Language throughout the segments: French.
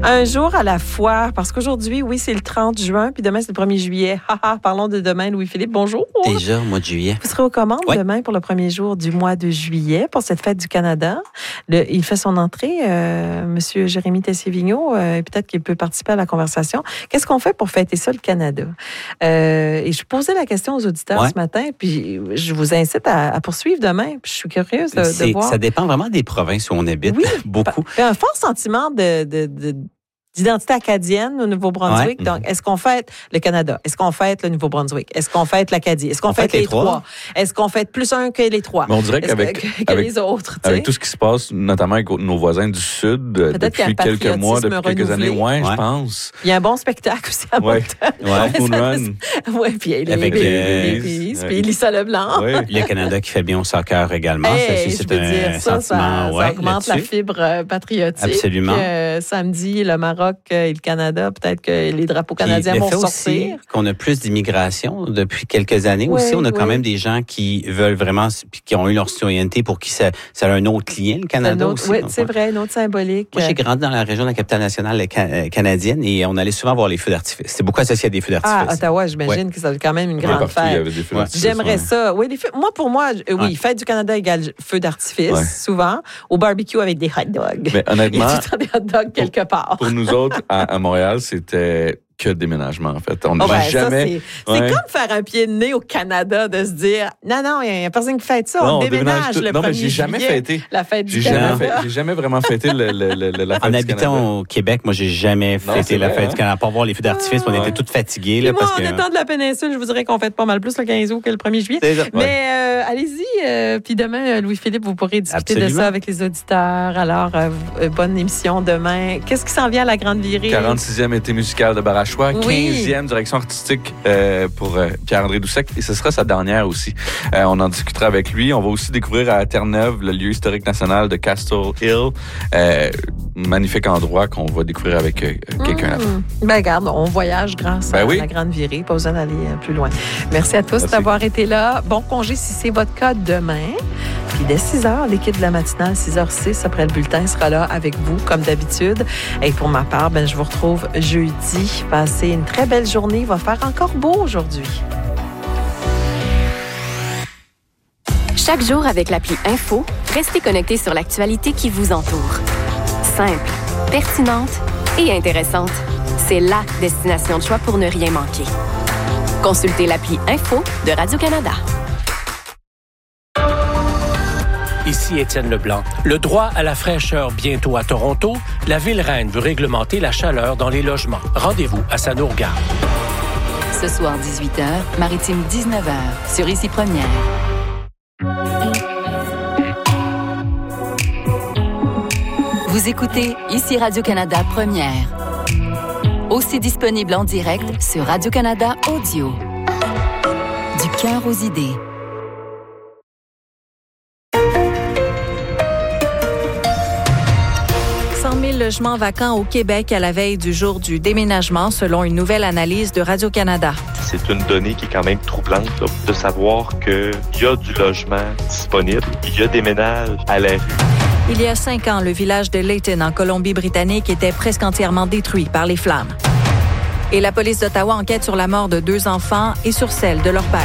Un jour à la fois, parce qu'aujourd'hui, oui, c'est le 30 juin, puis demain, c'est le 1er juillet. Parlons de demain, Louis-Philippe. Bonjour. Déjà, au mois de juillet. Vous serez aux commandes demain pour le premier jour du mois de juillet, pour cette fête du Canada. Il fait son entrée, Monsieur Jérémy Tessier-Vigneault, et peut-être qu'il peut participer à la conversation. Qu'est-ce qu'on fait pour fêter ça, le Canada? Et je posais la question aux auditeurs ce matin, puis je vous incite à poursuivre demain. Puis je suis curieuse de voir. Ça dépend vraiment des provinces où on habite. Oui, beaucoup. Un fort sentiment d'identité acadienne au Nouveau-Brunswick. Ouais. Donc, est-ce qu'on fête le Canada? Est-ce qu'on fête le Nouveau-Brunswick? Est-ce qu'on fête l'Acadie? Est-ce qu'on fête les trois? Est-ce qu'on fête plus un que les trois? Mais on dirait qu'avec les autres, avec tout ce qui se passe, notamment avec nos voisins du Sud, depuis quelques mois, depuis quelques années, je pense. Il y a un bon spectacle aussi à Moncton. Moon Run. Oui, puis avec les puis Elissa Leblanc. Le Canada qui fait bien au soccer également. Ça augmente la fibre patriotique. Absolument. Samedi, le Maroc et le Canada, peut-être que les drapeaux canadiens vont sortir. Aussi qu'on a plus d'immigration depuis quelques années aussi. On a quand même des gens qui veulent vraiment, qui ont eu leur citoyenneté pour qui ça a un autre lien, le Canada aussi. Oui, c'est vrai, une autre symbolique. Moi, j'ai grandi dans la région de la capitale nationale canadienne et on allait souvent voir les feux d'artifice. C'est beaucoup associé à des feux d'artifice. Ah, Ottawa, j'imagine que ça a quand même une grande fête. J'aimerais ça. Oui, pour moi, fête du Canada égale feu d'artifice, souvent, au barbecue avec des hot dogs. Mais honnêtement, il y a tout le temps des hot dogs quelque part. Pour nous autres, à Montréal, c'était que déménagement, en fait. On n'a jamais... C'est comme faire un pied de nez au Canada, de se dire, non, il n'y a personne qui fête ça. On déménage le 1er mais j'ai jamais fêté. La fête du Canada. J'ai jamais vraiment fêté la fête du Canada. En habitant au Québec, moi, j'ai jamais fêté la fête du Canada. Pour voir les feux d'artifice, on était toutes fatiguées. Là, moi, en étant de la péninsule, je vous dirais qu'on fête pas mal plus le 15 août que le 1er juillet. Mais allez-y. Puis demain, Louis-Philippe, vous pourrez discuter de ça avec les auditeurs. Alors, bonne émission demain. Qu'est-ce qui s'en vient à la Grande Virée? 46e été musical de Barachois. 15e direction artistique pour Pierre-André Doucet. Et ce sera sa dernière aussi. On en discutera avec lui. On va aussi découvrir à Terre-Neuve le lieu historique national de Castle Hill. Magnifique endroit qu'on va découvrir avec quelqu'un là-bas. Ben regarde, on voyage grâce à la Grande Virée. Pas besoin d'aller plus loin. Merci à tous d'avoir été là. Bon congé si c'est votre cas demain. Puis dès 6h, l'équipe de la matinale, 6h06, après le bulletin, sera là avec vous, comme d'habitude. Et pour ma part, je vous retrouve jeudi. Passez une très belle journée. Il va faire encore beau aujourd'hui. Chaque jour avec l'appli Info, restez connectés sur l'actualité qui vous entoure. Simple, pertinente et intéressante. C'est la destination de choix pour ne rien manquer. Consultez l'appli Info de Radio-Canada. Ici Étienne Leblanc. Le droit à la fraîcheur bientôt à Toronto, la ville-reine veut réglementer la chaleur dans les logements. Rendez-vous à Sanourgard. Ce soir, 18h, Maritime 19h, sur Ici Première. Vous écoutez Ici Radio-Canada Première. Aussi disponible en direct sur Radio-Canada Audio. Du cœur aux idées. Logements vacants au Québec à la veille du jour du déménagement, selon une nouvelle analyse de Radio-Canada. C'est une donnée qui est quand même troublante, de savoir qu'il y a du logement disponible, il y a des ménages à la rue. Il y a 5 ans, le village de Layton, en Colombie-Britannique, était presque entièrement détruit par les flammes. Et la police d'Ottawa enquête sur la mort de 2 enfants et sur celle de leur père.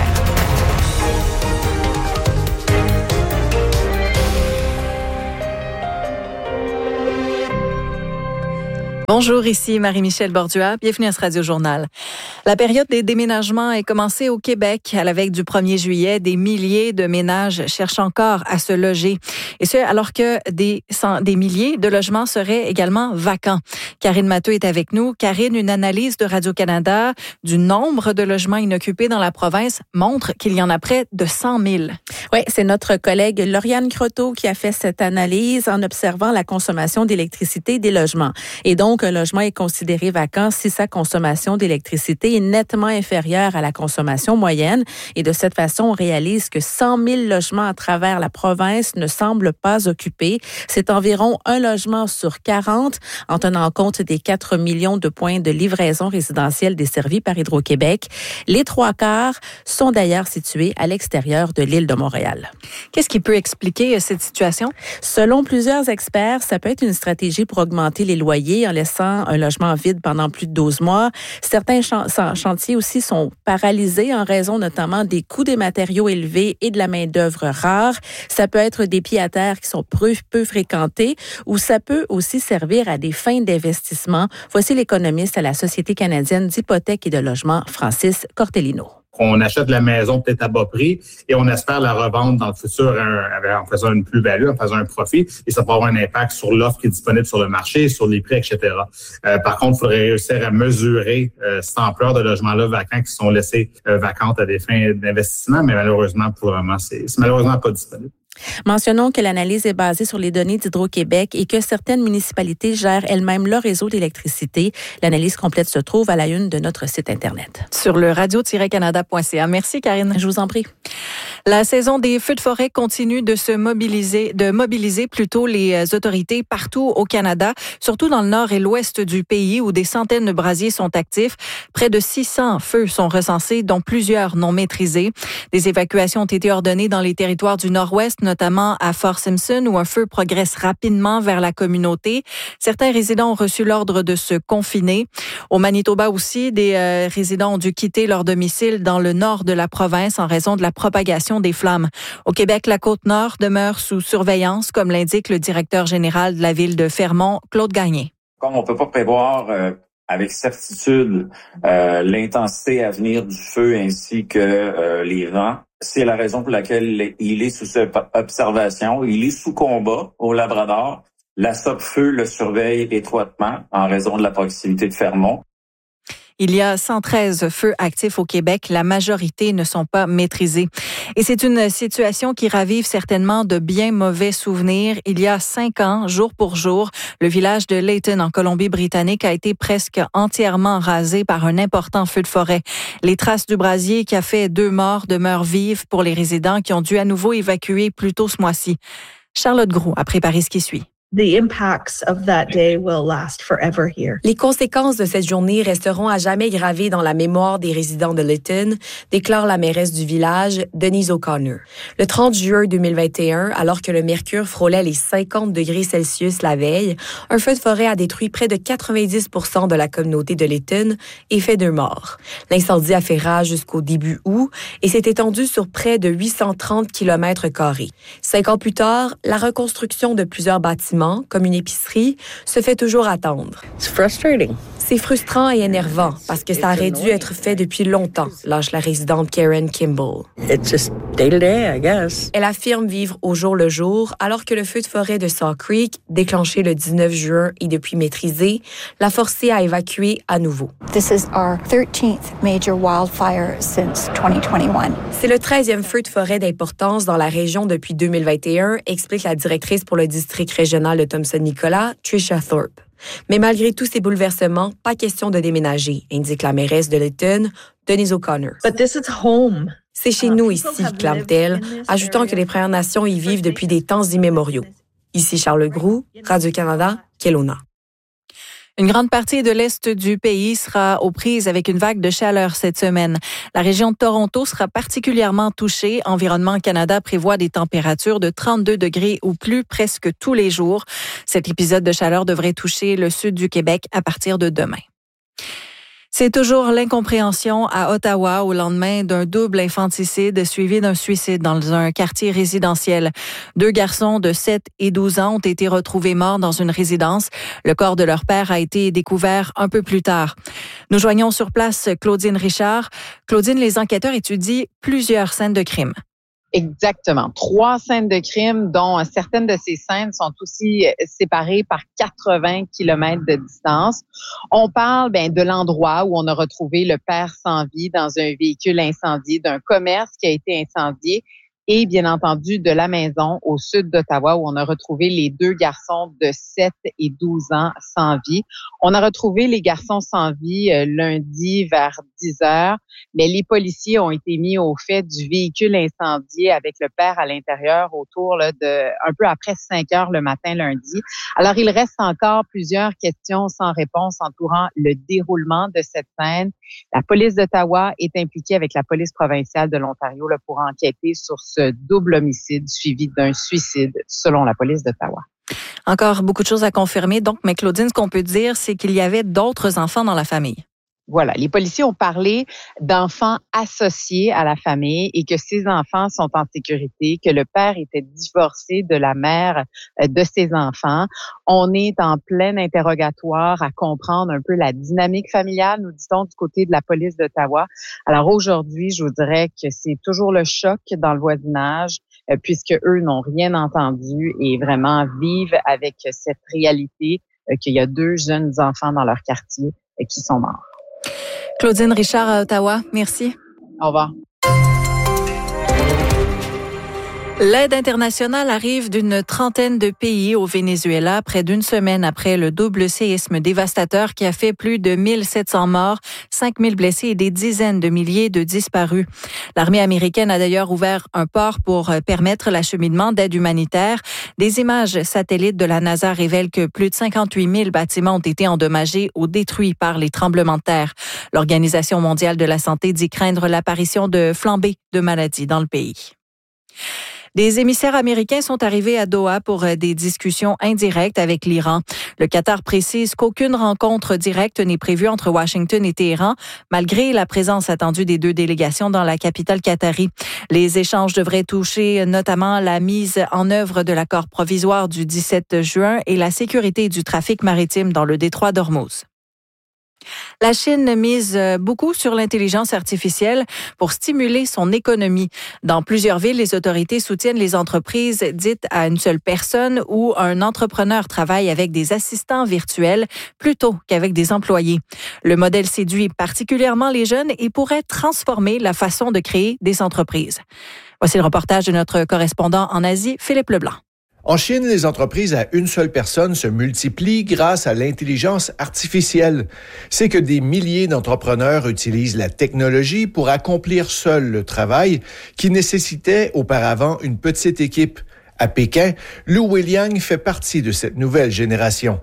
Bonjour, ici Marie-Michel Bordua. Bienvenue à ce Radio-Journal. La période des déménagements est commencée au Québec. À la veille du 1er juillet, des milliers de ménages cherchent encore à se loger. Et ce, alors que des milliers de logements seraient également vacants. Karine Mathieu est avec nous. Karine, une analyse de Radio-Canada du nombre de logements inoccupés dans la province montre qu'il y en a près de 100 000. Oui, c'est notre collègue Lauriane Croteau qui a fait cette analyse en observant la consommation d'électricité des logements. Et donc, un logement est considéré vacant si sa consommation d'électricité prix est nettement inférieur à la consommation moyenne. Et de cette façon, on réalise que 100 000 logements à travers la province ne semblent pas occupés. C'est environ un logement sur 40, en tenant compte des 4 millions de points de livraison résidentielle desservis par Hydro-Québec. Les 3/4 sont d'ailleurs situés à l'extérieur de l'île de Montréal. Qu'est-ce qui peut expliquer cette situation? Selon plusieurs experts, ça peut être une stratégie pour augmenter les loyers en laissant un logement vide pendant plus de 12 mois. Certains chantiers aussi sont paralysés en raison notamment des coûts des matériaux élevés et de la main-d'œuvre rare. Ça peut être des pieds-à-terre qui sont peu fréquentés ou ça peut aussi servir à des fins d'investissement. Voici l'économiste à la Société canadienne d'hypothèques et de logement, Francis Cortellino. On achète la maison peut-être à bas prix et on espère la revendre dans le futur en faisant une plus-value, en faisant un profit. Et ça peut avoir un impact sur l'offre qui est disponible sur le marché, sur les prix, etc. Par contre, il faudrait réussir à mesurer cette ampleur de logements-là vacants qui sont laissés vacantes à des fins d'investissement, mais malheureusement, pour le moment, c'est malheureusement pas disponible. Mentionnons que l'analyse est basée sur les données d'Hydro-Québec et que certaines municipalités gèrent elles-mêmes leur réseau d'électricité. L'analyse complète se trouve à la une de notre site Internet. Sur le radio-canada.ca. Merci, Karine. Je vous en prie. La saison des feux de forêt continue de mobiliser plutôt les autorités partout au Canada, surtout dans le nord et l'ouest du pays où des centaines de brasiers sont actifs. Près de 600 feux sont recensés, dont plusieurs non maîtrisés. Des évacuations ont été ordonnées dans les territoires du nord-ouest, notamment à Fort Simpson, où un feu progresse rapidement vers la communauté. Certains résidents ont reçu l'ordre de se confiner. Au Manitoba aussi, des résidents ont dû quitter leur domicile dans le nord de la province en raison de la propagation des flammes. Au Québec, la Côte-Nord demeure sous surveillance, comme l'indique le directeur général de la ville de Fermont, Claude Gagné. Comme on peut pas prévoir avec certitude l'intensité à venir du feu ainsi que les vents, c'est la raison pour laquelle il est sous observation. Il est sous combat au Labrador. La SOPFEU le surveille étroitement en raison de la proximité de Fermont. Il y a 113 feux actifs au Québec. La majorité ne sont pas maîtrisés. Et c'est une situation qui ravive certainement de bien mauvais souvenirs. Il y a 5 ans, jour pour jour, le village de Layton, en Colombie-Britannique, a été presque entièrement rasé par un important feu de forêt. Les traces du brasier qui a fait 2 morts demeurent vives pour les résidents qui ont dû à nouveau évacuer plus tôt ce mois-ci. Charlotte Groux a préparé ce qui suit. The impacts of that day will last forever here. Les conséquences de cette journée resteront à jamais gravées dans la mémoire des résidents de Lytton, déclare la mairesse du village, Denise O'Connor. Le 30 juin 2021, alors que le mercure frôlait les 50 degrés Celsius la veille, un feu de forêt a détruit près de 90% de la communauté de Lytton et fait 2 morts. L'incendie a fait rage jusqu'au début août et s'est étendu sur près de 830 km². 5 ans plus tard, la reconstruction de plusieurs bâtiments, comme une épicerie, se fait toujours attendre. It's frustrating. C'est frustrant et énervant parce que ça aurait dû être fait depuis longtemps, lâche la résidente Karen Kimball. It's just day to day, I guess. Elle affirme vivre au jour le jour alors que le feu de forêt de Saw Creek, déclenché le 19 juin et depuis maîtrisé, l'a forcé à évacuer à nouveau. This is our 13th major wildfire since 2021. C'est le 13e feu de forêt d'importance dans la région depuis 2021, explique la directrice pour le district régional de Thompson-Nicolas, Tricia Thorpe. Mais malgré tous ces bouleversements, pas question de déménager, indique la mairesse de Lytton, Denise O'Connor. But this is home. C'est chez nous ici, clame-t-elle, ajoutant que les Premières Nations y vivent depuis des temps immémoriaux. Ici Charles Groux, Radio-Canada, Kelowna. Une grande partie de l'Est du pays sera aux prises avec une vague de chaleur cette semaine. La région de Toronto sera particulièrement touchée. Environnement Canada prévoit des températures de 32 degrés ou plus presque tous les jours. Cet épisode de chaleur devrait toucher le sud du Québec à partir de demain. C'est toujours l'incompréhension à Ottawa au lendemain d'un double infanticide suivi d'un suicide dans un quartier résidentiel. 2 garçons de 7 et 12 ans ont été retrouvés morts dans une résidence. Le corps de leur père a été découvert un peu plus tard. Nous joignons sur place Claudine Richard. Claudine, les enquêteurs étudient plusieurs scènes de crime. Exactement. 3 scènes de crime, dont certaines de ces scènes sont aussi séparées par 80 kilomètres de distance. On parle de l'endroit où on a retrouvé le père sans vie dans un véhicule incendié, d'un commerce qui a été incendié et bien entendu de la maison au sud d'Ottawa où on a retrouvé les 2 garçons de 7 et 12 ans sans vie. On a retrouvé les garçons sans vie lundi vers 10 heures, mais les policiers ont été mis au fait du véhicule incendié avec le père à l'intérieur autour là, de un peu après 5 heures le matin lundi. Alors, il reste encore plusieurs questions sans réponse entourant le déroulement de cette scène. La police d'Ottawa est impliquée avec la police provinciale de l'Ontario là, pour enquêter sur ce double homicide suivi d'un suicide, selon la police d'Ottawa. Encore beaucoup de choses à confirmer. Donc, mais Claudine, ce qu'on peut dire, c'est qu'il y avait d'autres enfants dans la famille. Voilà, les policiers ont parlé d'enfants associés à la famille et que ces enfants sont en sécurité, que le père était divorcé de la mère de ses enfants. On est en plein interrogatoire à comprendre un peu la dynamique familiale, nous dit-on, du côté de la police d'Ottawa. Alors aujourd'hui, je vous dirais que c'est toujours le choc dans le voisinage, puisque eux n'ont rien entendu et vraiment vivent avec cette réalité qu'il y a 2 jeunes enfants dans leur quartier qui sont morts. Claudine Richard à Ottawa, merci. Au revoir. L'aide internationale arrive d'une trentaine de pays au Venezuela près d'une semaine après le double séisme dévastateur qui a fait plus de 1700 morts, 5000 blessés et des dizaines de milliers de disparus. L'armée américaine a d'ailleurs ouvert un port pour permettre l'acheminement d'aide humanitaire. Des images satellites de la NASA révèlent que plus de 58 000 bâtiments ont été endommagés ou détruits par les tremblements de terre. L'Organisation mondiale de la santé dit craindre l'apparition de flambées de maladies dans le pays. Des émissaires américains sont arrivés à Doha pour des discussions indirectes avec l'Iran. Le Qatar précise qu'aucune rencontre directe n'est prévue entre Washington et Téhéran, malgré la présence attendue des 2 délégations dans la capitale qatari. Les échanges devraient toucher notamment la mise en œuvre de l'accord provisoire du 17 juin et la sécurité du trafic maritime dans le détroit d'Ormuz. La Chine mise beaucoup sur l'intelligence artificielle pour stimuler son économie. Dans plusieurs villes, les autorités soutiennent les entreprises dites à une seule personne où un entrepreneur travaille avec des assistants virtuels plutôt qu'avec des employés. Le modèle séduit particulièrement les jeunes et pourrait transformer la façon de créer des entreprises. Voici le reportage de notre correspondant en Asie, Philippe Leblanc. En Chine, les entreprises à une seule personne se multiplient grâce à l'intelligence artificielle. C'est que des milliers d'entrepreneurs utilisent la technologie pour accomplir seuls le travail qui nécessitait auparavant une petite équipe. À Pékin, Lu Weiliang fait partie de cette nouvelle génération.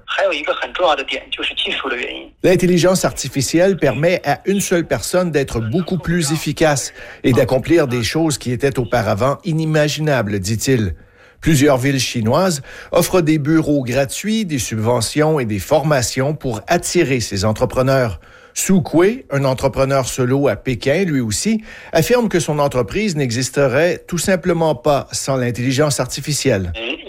L'intelligence artificielle permet à une seule personne d'être beaucoup plus efficace et d'accomplir des choses qui étaient auparavant inimaginables, dit-il. Plusieurs villes chinoises offrent des bureaux gratuits, des subventions et des formations pour attirer ces entrepreneurs. Su Kui, un entrepreneur solo à Pékin, lui aussi, affirme que son entreprise n'existerait tout simplement pas sans l'intelligence artificielle.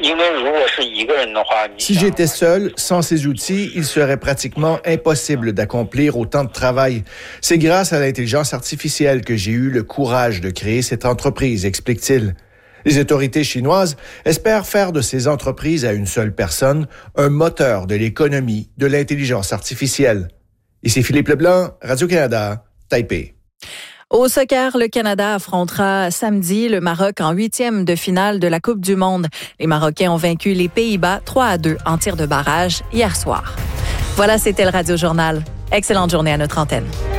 Si j'étais seul, sans ces outils, il serait pratiquement impossible d'accomplir autant de travail. C'est grâce à l'intelligence artificielle que j'ai eu le courage de créer cette entreprise, explique-t-il. Les autorités chinoises espèrent faire de ces entreprises à une seule personne un moteur de l'économie de l'intelligence artificielle. Ici Philippe Leblanc, Radio-Canada, Taipei. Au soccer, le Canada affrontera samedi le Maroc en 8e de finale de la Coupe du monde. Les Marocains ont vaincu les Pays-Bas 3-2 en tir de barrage hier soir. Voilà, c'était le Radio Journal. Excellente journée à notre antenne.